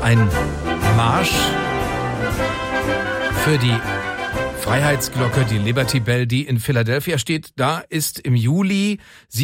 Ein Marsch für die Freiheitsglocke, die Liberty Bell, die in Philadelphia steht. Da ist im Juli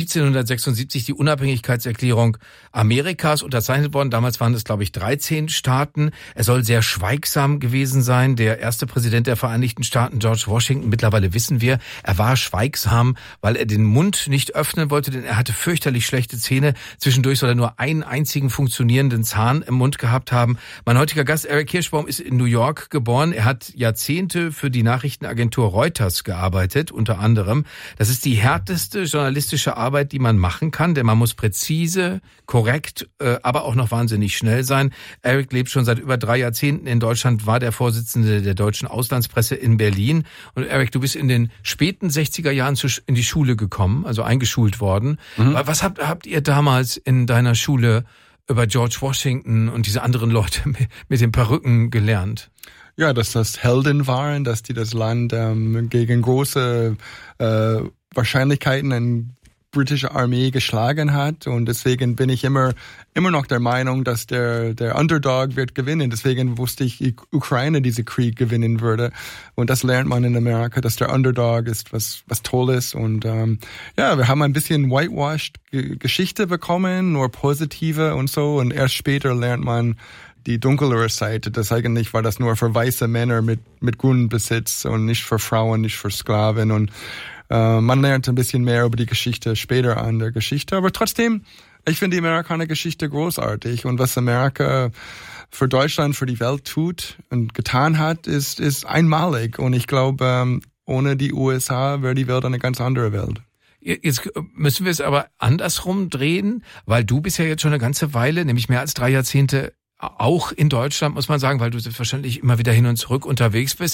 1776 die Unabhängigkeitserklärung Amerikas unterzeichnet worden. Damals waren es, glaube ich, 13 Staaten. Er soll sehr schweigsam gewesen sein. Der erste Präsident der Vereinigten Staaten, George Washington, mittlerweile wissen wir, er war schweigsam, weil er den Mund nicht öffnen wollte, denn er hatte fürchterlich schlechte Zähne. Zwischendurch soll er nur einen einzigen funktionierenden Zahn im Mund gehabt haben. Mein heutiger Gast, Eric Kirschbaum, ist in New York geboren. Er hat Jahrzehnte für die Nachrichtenagentur Reuters gearbeitet, unter anderem. Das ist die härteste journalistische Arbeit, die man machen kann, denn man muss präzise, korrekt, aber auch noch wahnsinnig schnell sein. Eric lebt schon seit über 3 Jahrzehnten in Deutschland, war der Vorsitzende der deutschen Auslandspresse in Berlin. Und Eric, du bist in den späten 60er Jahren in die Schule gekommen, also eingeschult worden. Was habt ihr damals in deiner Schule über George Washington und diese anderen Leute mit den Perücken gelernt? Ja, dass das Helden waren, dass die das Land gegen große Wahrscheinlichkeiten eine britische Armee geschlagen hat, und deswegen bin ich immer noch der Meinung, dass der Underdog wird gewinnen. Deswegen wusste ich, Ukraine diese Krieg gewinnen würde, und das lernt man in Amerika, dass der Underdog ist was Tolles. Und wir haben ein bisschen whitewashed Geschichte bekommen, nur positive und so, und erst später lernt man die dunklere Seite, das eigentlich war das nur für weiße Männer mit Grundbesitz und nicht für Frauen, nicht für Sklaven, und man lernt ein bisschen mehr über die Geschichte später an der Geschichte, aber trotzdem, ich finde die amerikanische Geschichte großartig, und was Amerika für Deutschland, für die Welt tut und getan hat, ist einmalig, und ich glaube, ohne die USA wäre die Welt eine ganz andere Welt. Jetzt müssen wir es aber andersrum drehen, weil du bist ja jetzt schon eine ganze Weile, nämlich mehr als 3 Jahrzehnte, auch in Deutschland, muss man sagen, weil du selbstverständlich immer wieder hin und zurück unterwegs bist.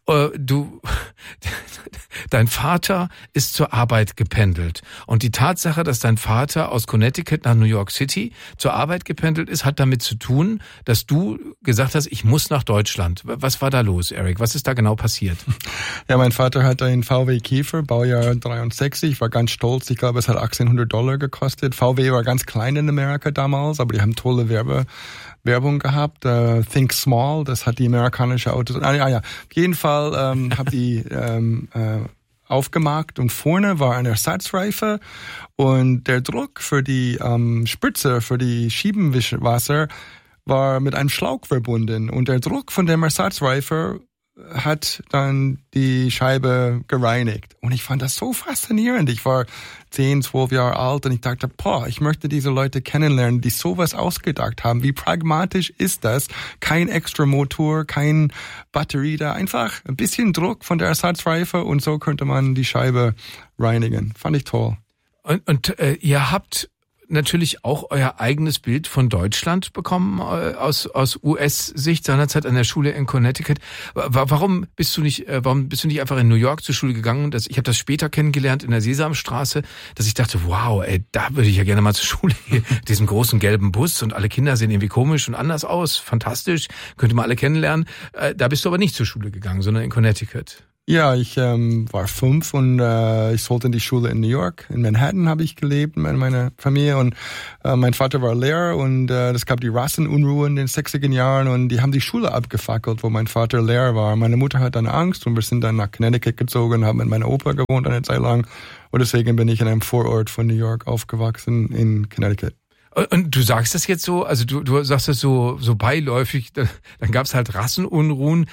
Dein Vater ist zur Arbeit gependelt. Und die Tatsache, dass dein Vater aus Connecticut nach New York City zur Arbeit gependelt ist, hat damit zu tun, dass du gesagt hast, ich muss nach Deutschland. Was war da los, Eric? Was ist da genau passiert? Ja, mein Vater hatte einen VW Käfer, Baujahr 63, war ganz stolz. Ich glaube, es hat $1,800 gekostet. VW war ganz klein in Amerika damals, aber die haben tolle Werbung gehabt, Think Small, das hat die amerikanische Autos. Auf jeden Fall habe die aufgemacht, und vorne war eine Ersatzreife, und der Druck für die Spritze, für die Schiebenwasser war mit einem Schlauch verbunden, und der Druck von dem Ersatzreife hat dann die Scheibe gereinigt. Und ich fand das so faszinierend. Ich war 10, 12 Jahre alt, und ich dachte, ich möchte diese Leute kennenlernen, die sowas ausgedacht haben. Wie pragmatisch ist das? Kein extra Motor, kein Batterie da. Einfach ein bisschen Druck von der Ersatzreife, und so könnte man die Scheibe reinigen. Fand ich toll. Und ihr habt natürlich auch euer eigenes Bild von Deutschland bekommen aus US-Sicht seinerzeit an der Schule in Connecticut. Warum bist du nicht einfach in New York zur Schule gegangen? Ich habe das später kennengelernt in der Sesamstraße, dass ich dachte, wow, da würde ich ja gerne mal zur Schule gehen. Diesem großen gelben Bus, und alle Kinder sehen irgendwie komisch und anders aus. Fantastisch, könnte man alle kennenlernen. Da bist du aber nicht zur Schule gegangen, sondern in Connecticut. Ja, ich war 5, und ich sollte in die Schule in New York. In Manhattan habe ich gelebt mit meiner Familie, und mein Vater war Lehrer, und es gab die Rassenunruhen in den 60er Jahren, und die haben die Schule abgefackelt, wo mein Vater Lehrer war. Meine Mutter hat dann Angst, und wir sind dann nach Connecticut gezogen, haben mit meiner Opa gewohnt eine Zeit lang, und deswegen bin ich in einem Vorort von New York aufgewachsen in Connecticut. Und du sagst das jetzt so, also du sagst das so beiläufig, dann gab es halt Rassenunruhen.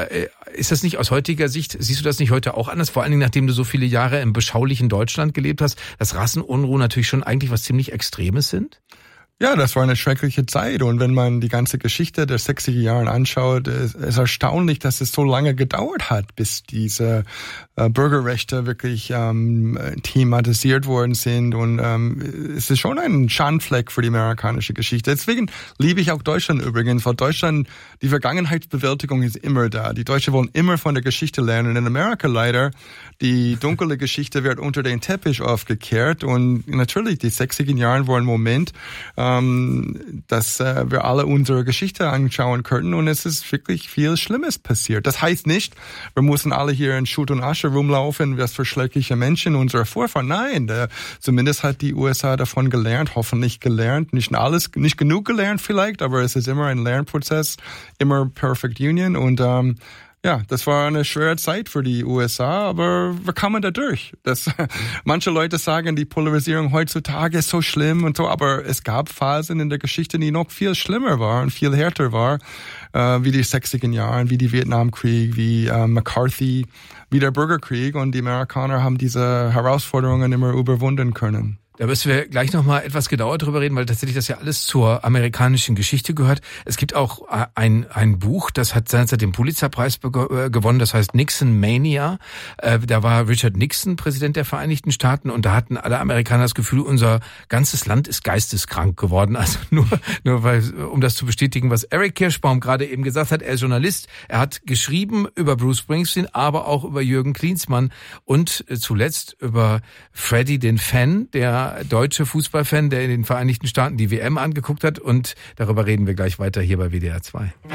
Ist das nicht aus heutiger Sicht, siehst du das nicht heute auch anders? Vor allen Dingen, nachdem du so viele Jahre im beschaulichen Deutschland gelebt hast, dass Rassenunruhen natürlich schon eigentlich was ziemlich Extremes sind? Ja, das war eine schreckliche Zeit, und wenn man die ganze Geschichte der 60er Jahre anschaut, ist erstaunlich, dass es so lange gedauert hat, bis diese Bürgerrechte wirklich thematisiert worden sind, und es ist schon ein Schandfleck für die amerikanische Geschichte. Deswegen liebe ich auch Deutschland übrigens, weil Deutschland, die Vergangenheitsbewältigung ist immer da. Die Deutschen wollen immer von der Geschichte lernen. In Amerika leider, die dunkle Geschichte wird unter den Teppich aufgekehrt, und natürlich, die 60er Jahre waren ein Moment, dass wir alle unsere Geschichte anschauen könnten und es ist wirklich viel Schlimmes passiert. Das heißt nicht, wir müssen alle hier in Schutt und Asche rumlaufen, was für schreckliche Menschen unsere Vorfahren. Nein, zumindest hat die USA davon gelernt, hoffentlich gelernt, nicht genug gelernt vielleicht, aber es ist immer ein Lernprozess, immer Perfect Union und ja, das war eine schwere Zeit für die USA, aber wir kamen da durch. Manche Leute sagen, die Polarisierung heutzutage ist so schlimm und so, aber es gab Phasen in der Geschichte, die noch viel schlimmer waren und viel härter war, wie die 60er Jahre, wie die Vietnamkrieg, wie McCarthy, wie der Bürgerkrieg und die Amerikaner haben diese Herausforderungen immer überwunden können. Da müssen wir gleich nochmal etwas genauer drüber reden, weil tatsächlich das ja alles zur amerikanischen Geschichte gehört. Es gibt auch ein Buch, das hat seinerzeit den Pulitzerpreis gewonnen, das heißt Nixon Mania. Da war Richard Nixon Präsident der Vereinigten Staaten und da hatten alle Amerikaner das Gefühl, unser ganzes Land ist geisteskrank geworden. Also nur weil, um das zu bestätigen, was Eric Kirschbaum gerade eben gesagt hat, er ist Journalist, er hat geschrieben über Bruce Springsteen, aber auch über Jürgen Klinsmann und zuletzt über Freddie den Fan, der deutsche Fußballfan, der in den Vereinigten Staaten die WM angeguckt hat und darüber reden wir gleich weiter hier bei WDR 2.